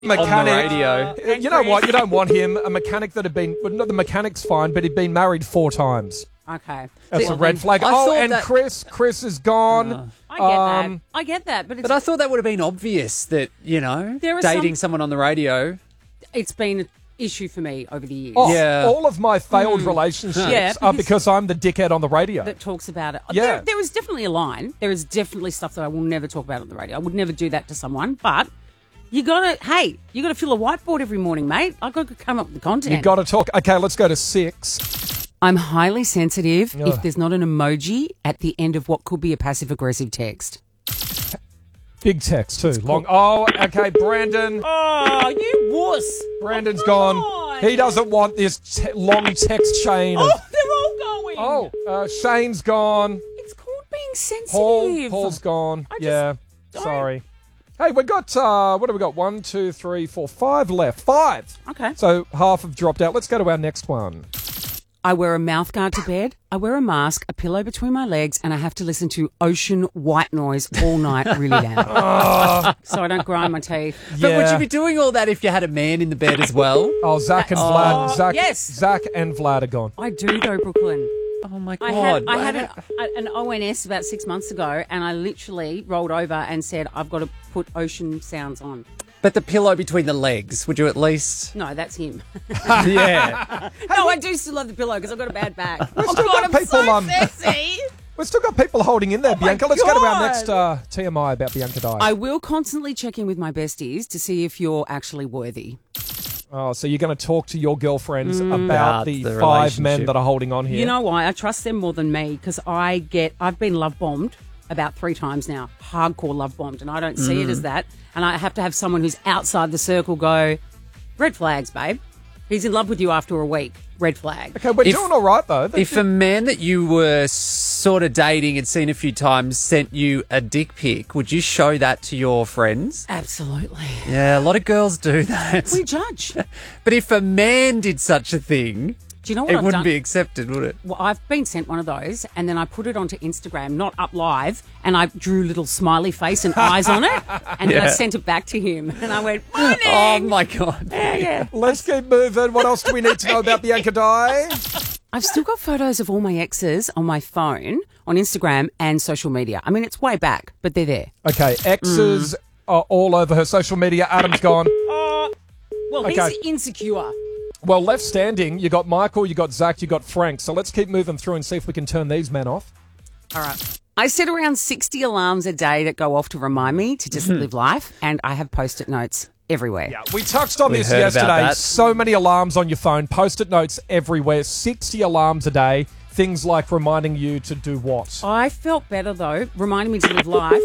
on the radio. You know what? You don't want him. A mechanic that had been... Well, not the mechanic's fine, but he'd been married 4 times. Okay. That's a red flag. And Chris is gone. I get that. But I thought that would have been obvious that, dating someone on the radio. It's been an issue for me over the years. Oh, yeah. All of my failed relationships are because I'm the dickhead on the radio. That talks about it. Yeah. There is definitely a line. There is definitely stuff that I will never talk about on the radio. I would never do that to someone, but... You gotta fill a whiteboard every morning, mate. I've got to come up with the content. You gotta talk. Okay, let's go to 6. I'm highly sensitive if there's not an emoji at the end of what could be a passive-aggressive text. Big text too. Long. Oh, okay, Brandon. Oh, you wuss. Brandon's gone. He doesn't want this long text chain. Oh, they're all going. Oh, Shane's gone. It's called being sensitive. Paul's gone. Don't. Sorry. Hey, we got, what have we got? 1, 2, 3, 4, 5 left. 5. Okay. So half have dropped out. Let's go to our next one. I wear a mouthguard to bed, I wear a mask, a pillow between my legs, and I have to listen to ocean white noise all night really loud. So I don't grind my teeth. But would you be doing all that if you had a man in the bed as well? Oh, Zach and Vlad. Yes. Zach and Vlad are gone. I do though, Brooklyn. Oh, my God. I had an ONS about 6 months ago, and I literally rolled over and said, I've got to put ocean sounds on. But the pillow between the legs, would you at least... No, that's him. Yeah. No, I do still love the pillow because I've got a bad back. We've still got people, sexy. We've still got people holding in there, Bianca. Let's go to our next TMI about Bianca Dye. I will constantly check in with my besties to see if you're actually worthy. Oh, so you're going to talk to your girlfriends about the 5 men that are holding on here. You know why? I trust them more than me because I've been love bombed about 3 times now. Hardcore love bombed, and I don't see it as that. And I have to have someone who's outside the circle go, red flags, babe. He's in love with you after a week. Red flag. Okay, we're doing all right, though. If a man that you were sort of dating and seen a few times sent you a dick pic, would you show that to your friends? Absolutely. Yeah, a lot of girls do that. We judge. But if a man did such a thing... Do you know what it wouldn't be accepted, would it? Well, I've been sent one of those, and then I put it onto Instagram, not up live, and I drew little smiley face and eyes on it, and then I sent it back to him, and I went, morning! Oh, my God. Yeah. Let's keep moving. What else do we need to know about Bianca Dye? I've still got photos of all my exes on my phone, on Instagram, and social media. I mean, it's way back, but they're there. Okay, exes are all over her social media. Adam's gone. Well, he's insecure. Well, left standing, you got Michael, you got Zach, you got Frank. So let's keep moving through and see if we can turn these men off. All right. I set around 60 alarms a day that go off to remind me to just live life, and I have Post-it notes everywhere. Yeah, we touched on this yesterday. So many alarms on your phone, Post-it notes everywhere, 60 alarms a day. Things like reminding you to do what? I felt better, though, reminding me to live life.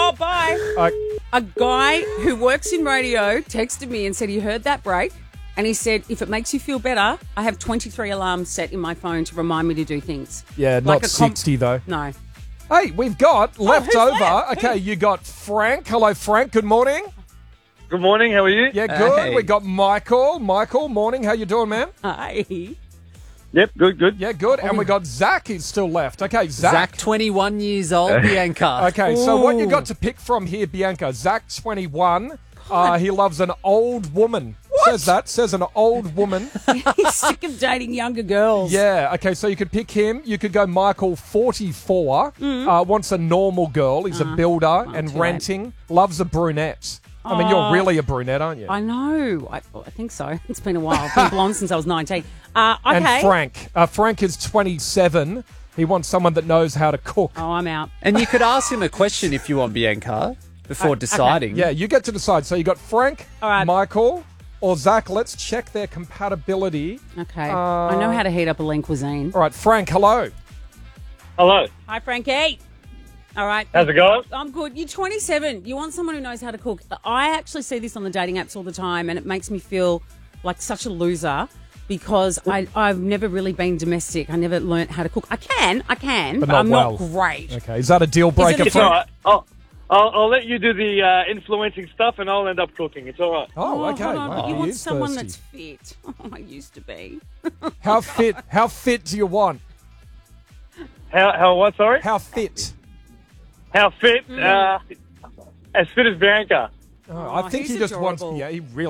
Bye. A guy who works in radio texted me and said he heard that break. And he said, if it makes you feel better, I have 23 alarms set in my phone to remind me to do things. Yeah, like not 60 though. No. Hey, we've got left over. Left? Okay, you got Frank. Hello, Frank. Good morning. Good morning. How are you? Yeah, good. Hey. We got Michael. Michael, morning. How you doing, man? Hi. Yep, good. Yeah, good. And we got Zach. He's still left. Okay, Zach. 21 years old, Bianca. Okay, so what you got to pick from here, Bianca? Zach, 21. He loves an old woman. Says an old woman. He's sick of dating younger girls. Yeah, okay, so you could pick him. You could go Michael, 44, wants a normal girl. He's a builder and renting, loves a brunette. I mean, you're really a brunette, aren't you? I know. I think so. It's been a while. I've been blonde since I was 19. Okay. And Frank. Frank is 27. He wants someone that knows how to cook. Oh, I'm out. And you could ask him a question if you want, Bianca, before deciding. Yeah, you get to decide. So you got Frank, all right, Michael, or Zach. Let's check their compatibility. Okay. I know how to heat up a lean cuisine. All right, Frank, hello. Hello. Hi, Frankie. All right. How's it going? I'm good. You're 27. You want someone who knows how to cook. I actually see this on the dating apps all the time, and it makes me feel like such a loser because I've never really been domestic. I never learnt how to cook. I can, but I'm not great. Okay, is that a deal breaker? It's all right. I'll let you do the influencing stuff, and I'll end up cooking. It's all right. Oh, okay. Hold on, Wow, but you want is someone thirsty. that's fit. Oh, I used to be. How fit do you want? How what, sorry? How fit? How fit? As fit as Bianca. I think he's he just wants. adorable. Yeah, he really.